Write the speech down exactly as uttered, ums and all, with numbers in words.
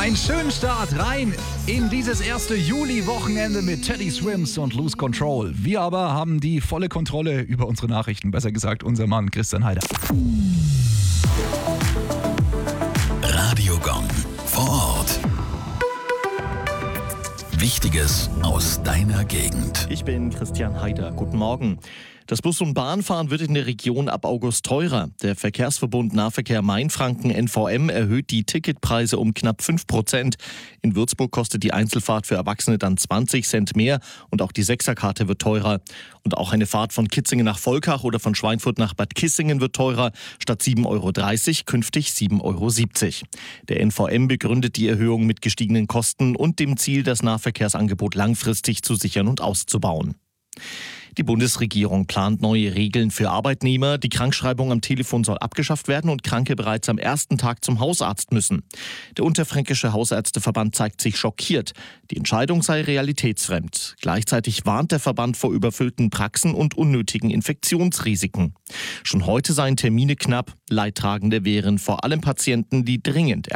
Einen schönen Start rein in dieses erste Juli-Wochenende mit Teddy Swims und Lose Control. Wir aber haben die volle Kontrolle über unsere Nachrichten, besser gesagt unser Mann Christian Heider. Radio Gong vor Ort. Wichtiges aus deiner Gegend. Ich bin Christian Heider. Guten Morgen. Das Bus- und Bahnfahren wird in der Region ab August teurer. Der Verkehrsverbund Nahverkehr Mainfranken N V M erhöht die Ticketpreise um knapp fünf Prozent. In Würzburg kostet die Einzelfahrt für Erwachsene dann zwanzig Cent mehr und auch die Sechserkarte wird teurer. Und auch eine Fahrt von Kitzingen nach Volkach oder von Schweinfurt nach Bad Kissingen wird teurer. Statt sieben Euro dreißig künftig sieben Euro siebzig. Der N V M begründet die Erhöhung mit gestiegenen Kosten und dem Ziel, das Nahverkehrsangebot langfristig zu sichern und auszubauen. Die Bundesregierung plant neue Regeln für Arbeitnehmer. Die Krankschreibung am Telefon soll abgeschafft werden und Kranke bereits am ersten Tag zum Hausarzt müssen. Der Unterfränkische Hausärzteverband zeigt sich schockiert. Die Entscheidung sei realitätsfremd. Gleichzeitig warnt der Verband vor überfüllten Praxen und unnötigen Infektionsrisiken. Schon heute seien Termine knapp. Leidtragende wären vor allem Patienten, die dringend